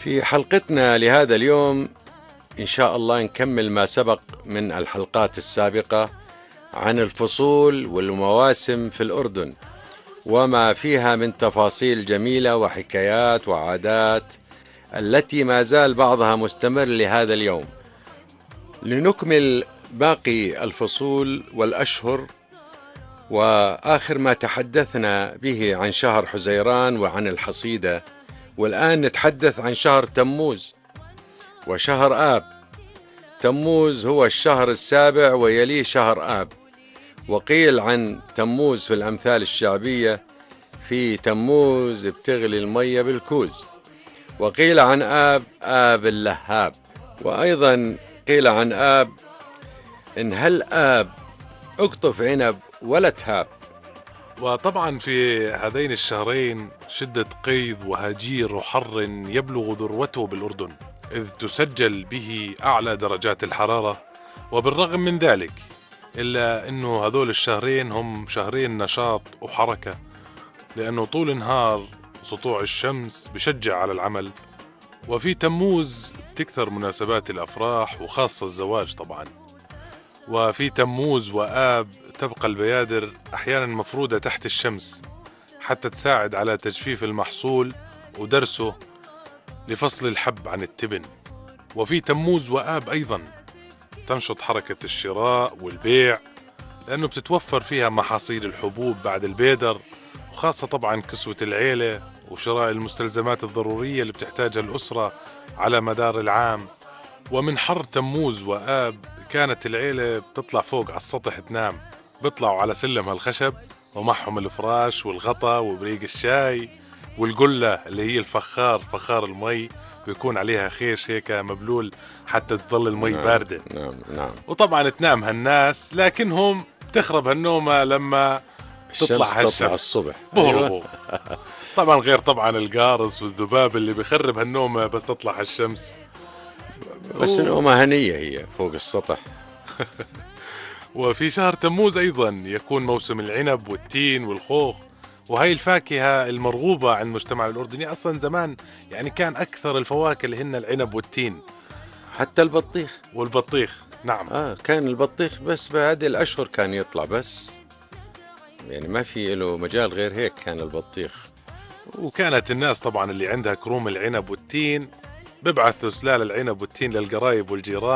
في حلقتنا لهذا اليوم إن شاء الله نكمل ما سبق من الحلقات السابقة عن الفصول والمواسم في الأردن وما فيها من تفاصيل جميلة وحكايات وعادات التي ما زال بعضها مستمر لهذا اليوم. لنكمل باقي الفصول والأشهر، وآخر ما تحدثنا به عن شهر حزيران وعن الحصيدة، والآن نتحدث عن شهر تموز وشهر آب. تموز هو الشهر السابع ويليه شهر آب، وقيل عن تموز في الأمثال الشعبية: في تموز بتغلي المية بالكوز. وقيل عن آب اللهاب. وأيضا قيل عن آب: إن هل آب اقطف عنب ولا تهاب. وطبعا في هذين الشهرين شدة قيظ وهجير وحر يبلغ ذروته بالأردن، إذ تسجل به أعلى درجات الحرارة. وبالرغم من ذلك إلا أنه هذول الشهرين هم شهرين نشاط وحركة، لأنه طول النهار سطوع الشمس بشجع على العمل. وفي تموز تكثر مناسبات الأفراح وخاصة الزواج طبعا. وفي تموز وآب تبقى البيادر أحيانا مفرودة تحت الشمس حتى تساعد على تجفيف المحصول ودرسه لفصل الحب عن التبن. وفي تموز وآب أيضا تنشط حركة الشراء والبيع، لأنه بتتوفر فيها محاصيل الحبوب بعد البيدر، وخاصة طبعا كسوة العيلة وشراء المستلزمات الضرورية اللي بتحتاجها الأسرة على مدار العام. ومن حر تموز وآب كانت العيلة بتطلع فوق على السطح تنام، بيطلعوا على سلم هالخشب ومعهم الفراش والغطا وبريق الشاي والقلة اللي هي الفخار، فخار المي بيكون عليها خيش هيك مبلول حتى تظل المي باردة. نعم. وطبعا تنام هالناس، لكنهم بتخرب هالنومة لما تطلع هالشمس الصبح بهربوا. طبعا غير طبعا القارص والذباب اللي بيخرب هالنومة بس تطلع هالشمس، بس نومة هنية هي فوق السطح. وفي شهر تموز أيضا يكون موسم العنب والتين والخوخ، وهي الفاكهة المرغوبة عند المجتمع الأردني. أصلا زمان يعني كان أكثر الفواكه اللي هن العنب والتين، حتى البطيخ والبطيخ. نعم. كان البطيخ بس بهذه الأشهر كان يطلع، بس يعني ما في له مجال غير هيك كان البطيخ. وكانت الناس طبعا اللي عندها كروم العنب والتين ببعثوا سلال العنب والتين للقرايب والجيران